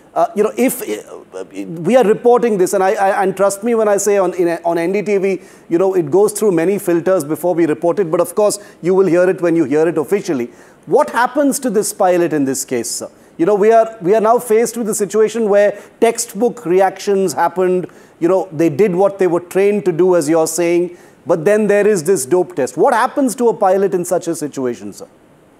if we are reporting this, and trust me when I say on NDTV, it goes through many filters before we report it. But of course, you will hear it when you hear it officially. What happens to this pilot in this case, sir? We are now faced with a situation where textbook reactions happened. They did what they were trained to do, as you're saying. But then there is this dope test. What happens to a pilot in such a situation, sir?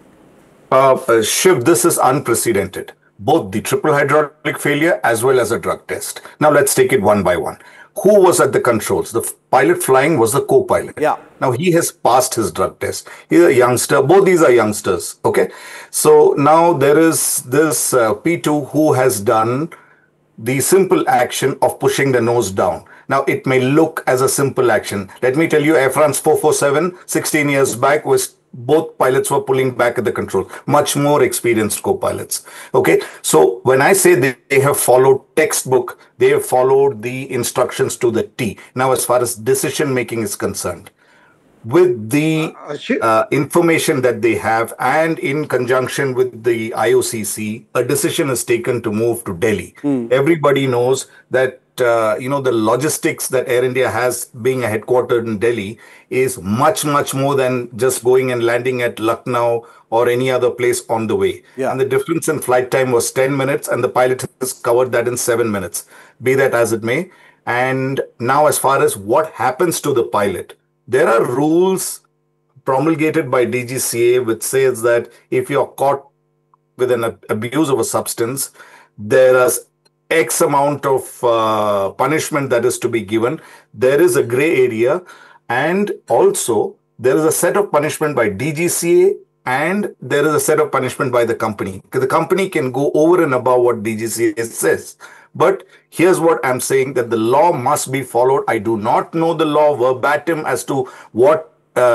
Shiv, this is unprecedented. Both the triple hydraulic failure as well as a drug test. Now let's take it one by one. Who was at the controls? The pilot flying was the co-pilot. Yeah. Now he has passed his drug test. He's a youngster. Both these are youngsters. Okay. So now there is this P2 who has done the simple action of pushing the nose down. Now, it may look as a simple action. Let me tell you, Air France 447, 16 years back, was both pilots were pulling back at the control. Much more experienced co-pilots. Okay, so when I say they have followed textbook, they have followed the instructions to the T. Now, as far as decision making is concerned, with the information that they have and in conjunction with the IOCC, a decision is taken to move to Delhi. Everybody knows that, the logistics that Air India has being headquartered in Delhi is much, much more than just going and landing at Lucknow or any other place on the way. Yeah. And the difference in flight time was 10 minutes and the pilot has covered that in 7 minutes. Be that as it may. And now as far as what happens to the pilot, there are rules promulgated by DGCA which says that if you're caught with an abuse of a substance, there is X amount of punishment that is to be given. There is a gray area, and also there is a set of punishment by DGCA and there is a set of punishment by the company. The company can go over and above what DGCA says. But here's what I'm saying, that the law must be followed. I do not know the law verbatim as to what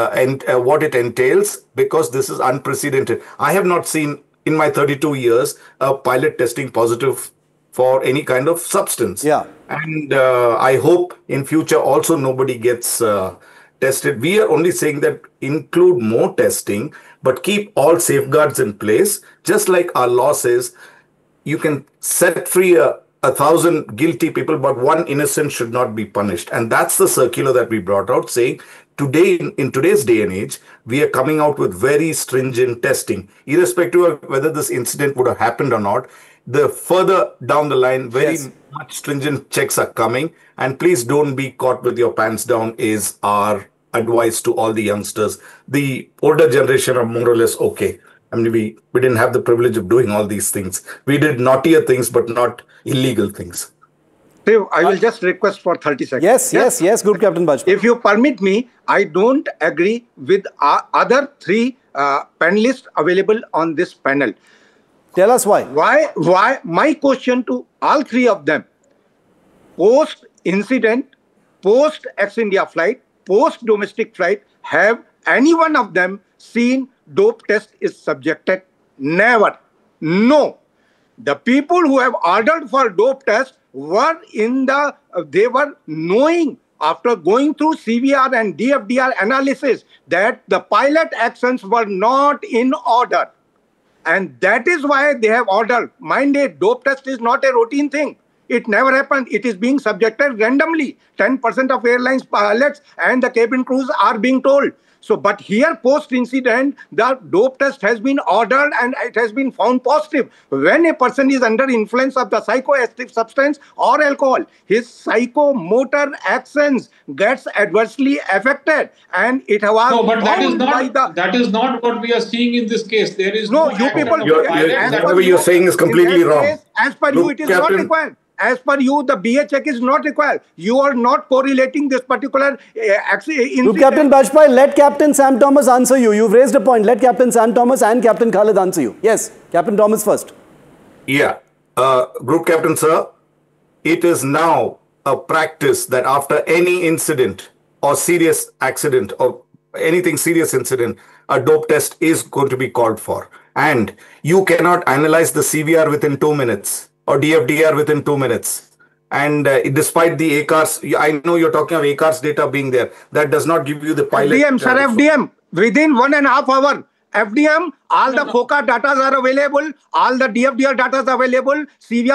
it entails, because this is unprecedented. I have not seen in my 32 years a pilot testing positive for any kind of substance. Yeah. And I hope in future also nobody gets tested. We are only saying that include more testing, but keep all safeguards in place. Just like our law says, you can set free 1,000 guilty people, but one innocent should not be punished. And that's the circular that we brought out, saying today, in today's day and age, we are coming out with very stringent testing, irrespective of whether this incident would have happened or not. The further down the line, very much stringent checks are coming. And please don't be caught with your pants down is our advice to all the youngsters. The older generation are more or less okay. I mean, we didn't have the privilege of doing all these things. We did naughtier things, but not illegal things. So I will just request for 30 seconds. Yes, Group Captain Bajpai. If you permit me, I don't agree with other three panelists available on this panel. Tell us why. Why? My question to all three of them: post-incident, post-ex-India flight, post-domestic flight, have any one of them seen dope test is subjected? Never. No. The people who have ordered for dope test were they were knowing after going through CVR and DFDR analysis that the pilot actions were not in order. And that is why they have ordered. Mind it, dope test is not a routine thing. It never happened. It is being subjected randomly. 10% of airlines pilots and the cabin crews are being told. So, but here post-incident, the dope test has been ordered and it has been found positive. When a person is under influence of the psychoactive substance or alcohol, his psychomotor actions gets adversely affected, and it was no, but that is not what we are seeing in this case. There is no you people. Whatever you're saying is completely wrong. As per you, it is not required. As per you, the BA check is not required. You are not correlating this particular incident. Group Captain Bajpai, let Captain Sam Thomas answer you. You've raised a point. Let Captain Sam Thomas and Captain Khalid answer you. Yes, Captain Thomas first. Yeah. Group Captain, sir, it is now a practice that after any incident or serious accident or anything serious incident, a dope test is going to be called for. And you cannot analyze the CVR within 2 minutes. Or DFDR within 2 minutes. And despite the ACARS, I know you're talking of ACARS data being there. That does not give you the pilot. FDM, sir, FDM. Within 1.5 hours, FDM, all the FOCA data are available. All the DFDR data is available. CVR